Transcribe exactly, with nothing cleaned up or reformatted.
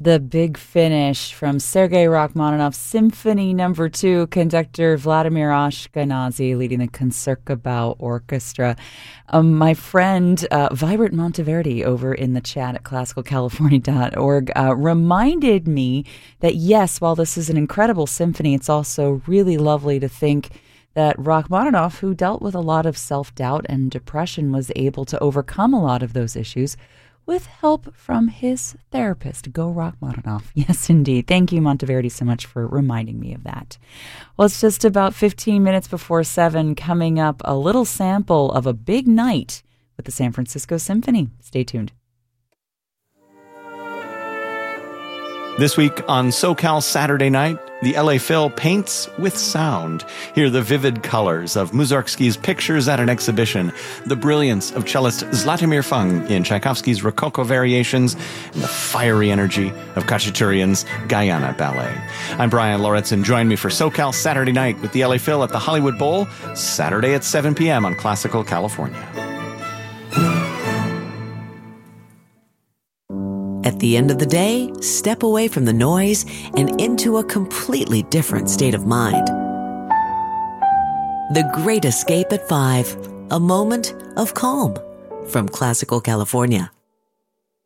The Big Finish from Sergei Rachmaninoff's Symphony Number Two, conductor Vladimir Ashkenazy leading the Concertgebouw Orchestra. Um, my friend uh, Vibrant Monteverdi over in the chat at classical california dot org uh, reminded me that yes, while this is an incredible symphony, it's also really lovely to think that Rachmaninoff, who dealt with a lot of self-doubt and depression, was able to overcome a lot of those issues with help from his therapist. Go Rachmaninoff. Yes, indeed. Thank you, Monteverdi, so much for reminding me of that. Well, it's just about fifteen minutes before seven. Coming up, a little sample of a big night with the San Francisco Symphony. Stay tuned. This week on SoCal Saturday Night, the L A Phil paints with sound. Hear the vivid colors of Mussorgsky's pictures at an exhibition, the brilliance of cellist Zlatomir Fung in Tchaikovsky's Rococo Variations, and the fiery energy of Khachaturian's Guyana Ballet. I'm Brian Lauritsen. Join me for SoCal Saturday Night with the L A Phil at the Hollywood Bowl, Saturday at seven p.m. on Classical California. At the end of the day, step away from the noise and into a completely different state of mind. The Great Escape at five, a moment of calm from Classical California.